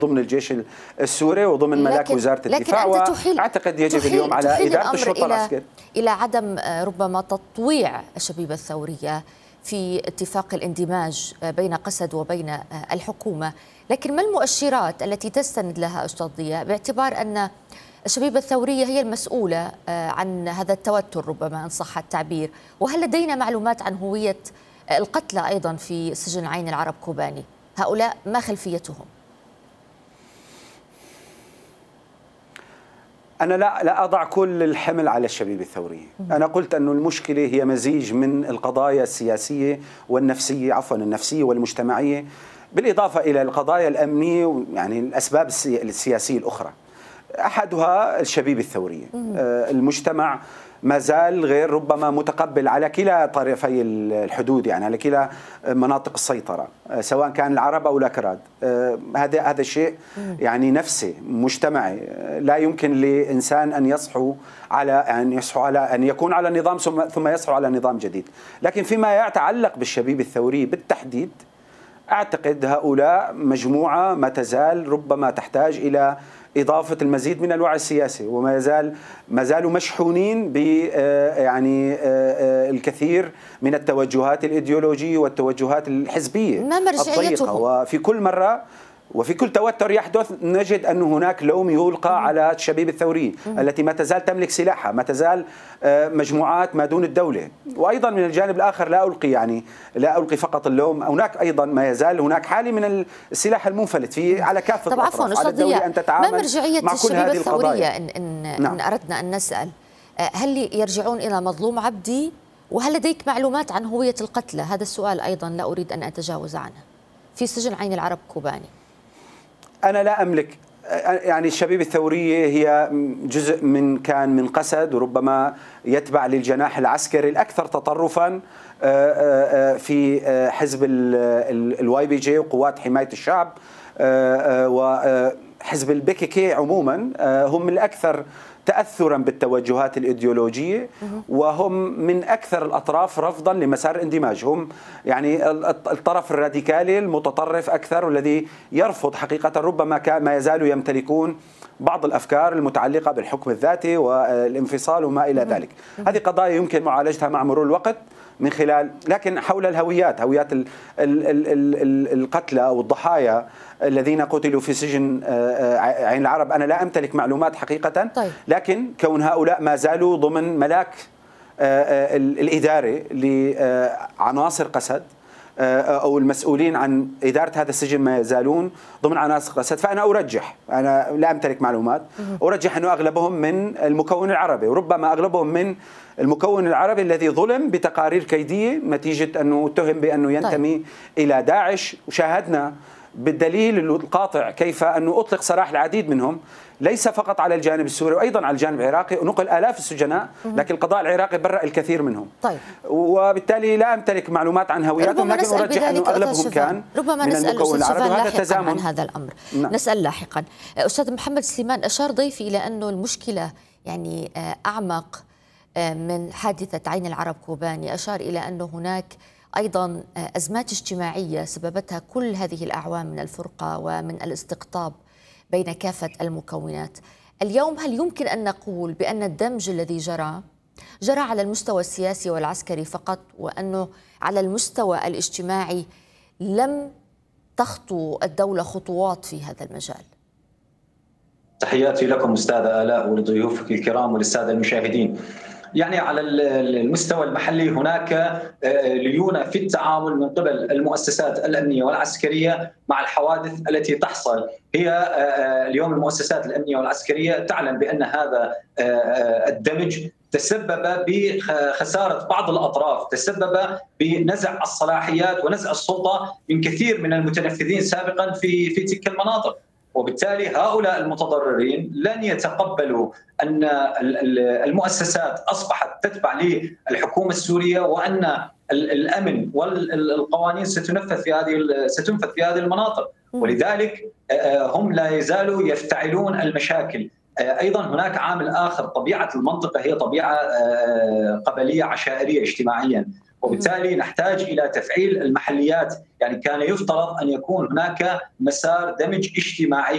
ضمن الجيش السوري وضمن ملاك وزارة الدفاع. وأعتقد يجب اليوم على إدارة الشرطة العسكرية إلى عدم ربما تطويع الشبيبة الثورية في اتفاق الاندماج بين قسد وبين الحكومة. لكن ما المؤشرات التي تستند لها أستاذ ضياء باعتبار أن الشبيبة الثورية هي المسؤولة عن هذا التوتر ربما إن صح التعبير؟ وهل لدينا معلومات عن هوية القتلى أيضا في سجن عين العرب كوباني؟ هؤلاء ما خلفيتهم؟ أنا لا أضع كل الحمل على الشبيبة الثورية. أنا قلت أن المشكلة هي مزيج من القضايا السياسية والنفسية، النفسية والمجتمعية، بالإضافة إلى القضايا الأمنية، يعني الأسباب السياسية الأخرى. أحدها الشبيبة الثورية. المجتمع ما زال غير ربما متقبل على كلا طرفي الحدود، يعني على كلا مناطق السيطرة، سواء كان العرب أو الأكراد. هذا الشيء يعني نفسي مجتمعي، لا يمكن لإنسان أن يصحو على أن يكون على نظام ثم يصحو على نظام جديد. لكن فيما يتعلق بالشبيبة الثورية بالتحديد، أعتقد هؤلاء مجموعة ما تزال ربما تحتاج إلى إضافة المزيد من الوعي السياسي، ما زالوا مشحونين ب يعني الكثير من التوجهات الإيديولوجية والتوجهات الحزبية ما مرجعيتهم؟ وفي كل مرة وفي كل توتر يحدث نجد أن هناك لوم يلقى على الشبيبة الثورية التي ما تزال تملك سلاحها، ما تزال مجموعات ما دون الدولة. وأيضا من الجانب الآخر لا ألقي فقط اللوم، هناك أيضا ما يزال هناك حالة من السلاح المنفلت على كافة الأطراف. طب عفوا أستاذ ضياء، ما مرجعية الشبيبة الثورية إن أردنا أن نسأل؟ هل يرجعون إلى مظلوم عبدي؟ وهل لديك معلومات عن هوية القتلى؟ هذا السؤال أيضا لا أريد أن أتجاوز عنه. في سجن عين العرب كوباني أنا لا أملك، يعني الشبيبة الثورية هي جزء من قسد، وربما يتبع للجناح العسكري الأكثر تطرفا في حزب الواي بي جي وقوات حماية الشعب، وحزب البي كي عموما هم الأكثر تأثرا بالتوجهات الإيديولوجية، وهم من أكثر الأطراف رفضا لمسار الاندماج. هم يعني الطرف الراديكالي المتطرف أكثر، والذي يرفض حقيقة ربما ما يزالوا يمتلكون بعض الأفكار المتعلقة بالحكم الذاتي والانفصال وما إلى ذلك. هذه قضايا يمكن معالجتها مع مرور الوقت من خلال، لكن حول هويات القتلى أو الضحايا الذين قتلوا في سجن عين العرب، أنا لا أمتلك معلومات حقيقة. طيب. لكن كون هؤلاء ما زالوا ضمن ملاك الإدارة لعناصر قسد أو المسؤولين عن إدارة هذا السجن ما يزالون ضمن عناصر قسد، فأنا أنا لا أمتلك معلومات، أرجح أنه أغلبهم من المكون العربي، وربما أغلبهم من المكون العربي الذي ظلم بتقارير كيدية نتيجة أنه اتهم بأنه ينتمي إلى داعش. وشاهدنا بالدليل القاطع كيف أنه أطلق سراح العديد منهم، ليس فقط على الجانب السوري وأيضا على الجانب العراقي، ونقل آلاف السجناء، لكن القضاء العراقي برأ الكثير منهم. طيب. وبالتالي لا أمتلك معلومات عن هوياتهم، لكن أرجح أنه أغلبهم كان ربما من نسأل المكون العربي، وهذا تزامن عن هذا الأمر. نعم. نسأل لاحقا. أستاذ محمد سليمان، أشار ضيفي إلى أنه المشكلة يعني أعمق من حادثة عين العرب كوباني، أشار إلى أنه هناك أيضا أزمات اجتماعية سببتها كل هذه الأعوام من الفرقة ومن الاستقطاب بين كافة المكونات. اليوم هل يمكن أن نقول بأن الدمج الذي جرى على المستوى السياسي والعسكري فقط، وأنه على المستوى الاجتماعي لم تخطو الدولة خطوات في هذا المجال؟ تحياتي لكم أستاذة آلاء ولضيوفك الكرام وللسادة المشاهدين. يعني على المستوى المحلي هناك ليونة في التعامل من قبل المؤسسات الأمنية والعسكرية مع الحوادث التي تحصل. هي اليوم المؤسسات الأمنية والعسكرية تعلم بأن هذا الدمج تسبب بخسارة بعض الأطراف، تسبب بنزع الصلاحيات ونزع السلطة من كثير من المتنفذين سابقا في تلك المناطق. وبالتالي هؤلاء المتضررين لن يتقبلوا أن المؤسسات أصبحت تتبع للحكومة السورية، وأن الأمن والقوانين ستنفذ في هذه المناطق. ولذلك هم لا يزالوا يفتعلون المشاكل. أيضا هناك عامل آخر، طبيعة المنطقة هي طبيعة قبلية عشائرية اجتماعيا، وبالتالي نحتاج إلى تفعيل المحليات. يعني كان يفترض أن يكون هناك مسار دمج اجتماعي